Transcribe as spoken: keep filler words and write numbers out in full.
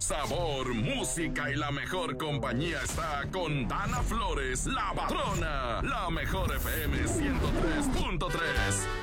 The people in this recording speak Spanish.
sabor, música y la mejor compañía está con Dana Flores, la patrona. La mejor F M ciento tres punto tres.